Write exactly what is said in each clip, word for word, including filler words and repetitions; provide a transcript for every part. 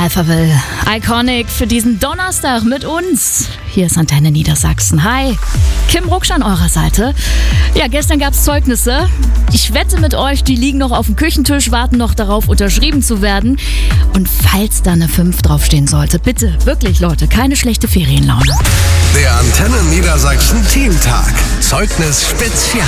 Alphaville. Iconic für diesen Donnerstag mit uns. Hier ist Antenne Niedersachsen. Hi, Kim Rucksch an eurer Seite. Ja, gestern gab es Zeugnisse. Ich wette mit euch, die liegen noch auf dem Küchentisch, warten noch darauf, unterschrieben zu werden. Und falls da eine fünf draufstehen sollte, bitte, wirklich Leute, keine schlechte Ferienlaune. Der Antenne Niedersachsen Teamtag. Zeugnis Spezial.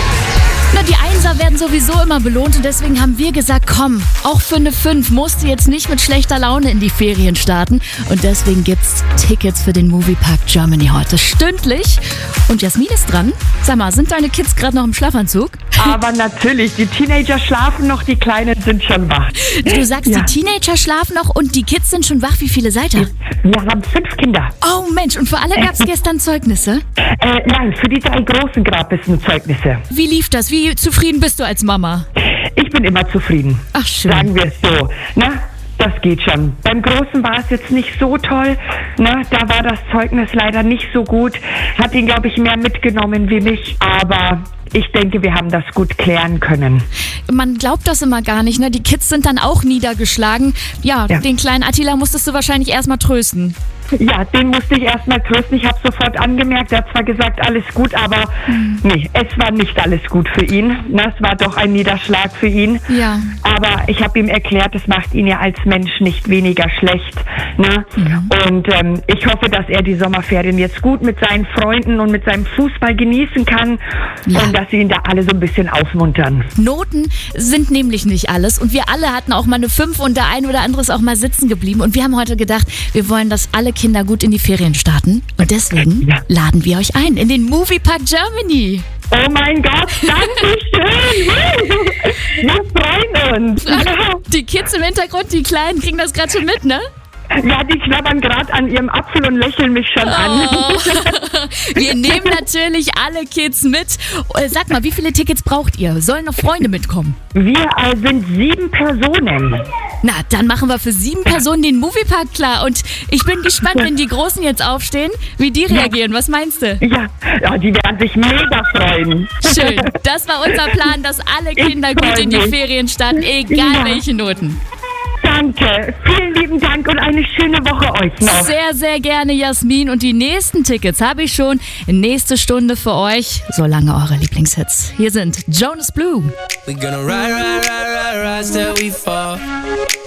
Na, die Einser werden sowieso immer belohnt und deswegen haben wir gesagt, komm, auch für eine fünf musst du jetzt nicht mit schlechter Laune in die Ferien starten. Und deswegen gibt's Tickets für den Moviepark Germany heute stündlich. Und Jasmin ist dran. Sag mal, sind deine Kids gerade noch im Schlafanzug? Aber natürlich, die Teenager schlafen noch, die Kleinen sind schon wach. Du sagst, Ja. die Teenager schlafen noch und die Kids sind schon wach. Wie viele seid ihr? Wir haben fünf Kinder. Oh Mensch, und für alle gab's gestern Zeugnisse? Äh, nein, für die drei Großen gab es nur Zeugnisse. Wie lief das? Wie zufrieden bist du als Mama? Ich bin immer zufrieden. Ach, schön. Sagen wir es so. Na, das geht schon. Beim Großen war es jetzt nicht so toll. Na, da war das Zeugnis leider nicht so gut. Hat ihn, glaube ich, mehr mitgenommen wie mich. Aber ich denke, wir haben das gut klären können. Man glaubt das immer gar nicht, ne? Die Kids sind dann auch niedergeschlagen. Ja, Ja. den kleinen Attila musstest du wahrscheinlich erstmal trösten. Ja, den musste ich erstmal trösten. Ich habe sofort angemerkt, er hat zwar gesagt, alles gut, aber nee, es war nicht alles gut für ihn. Na, es war doch ein Niederschlag für ihn. Ja. Aber ich habe ihm erklärt, es macht ihn ja als Mensch nicht weniger schlecht. Ne? Und ähm, ich hoffe, dass er die Sommerferien jetzt gut mit seinen Freunden und mit seinem Fußball genießen kann Ja. und dass sie ihn da alle so ein bisschen aufmuntern. Noten sind nämlich nicht alles und wir alle hatten auch mal eine fünf und der ein oder andere ist auch mal sitzen geblieben und wir haben heute gedacht, wir wollen, dass alle Kinder gut in die Ferien starten und deswegen Ja. laden wir euch ein in den Moviepark Germany. Oh mein Gott, danke schön! Wir freuen uns! Die Kids im Hintergrund, die Kleinen, kriegen das gerade schon mit, ne? Ja, die knabbern gerade an ihrem Apfel und lächeln mich schon an. Oh. Wir nehmen natürlich alle Kids mit. Äh, Sag mal, wie viele Tickets braucht ihr? Sollen noch Freunde mitkommen? Wir äh, sind sieben Personen. Na, dann machen wir für sieben Personen den Moviepark klar. Und ich bin gespannt, wenn die Großen jetzt aufstehen, wie die reagieren. Was meinst du? Ja, ja, die werden sich mega freuen. Schön. Das war unser Plan, dass alle Kinder Ich gut freu in die mich. Ferien starten, egal Ja. welche Noten. Danke, vielen lieben Dank und eine schöne Woche euch noch. Sehr, sehr gerne, Jasmin. Und die nächsten Tickets habe ich schon. Nächste Stunde für euch. Solange eure Lieblingshits. Hier sind Jonas Blue. We gonna ride, ride, ride, ride, ride till we fall.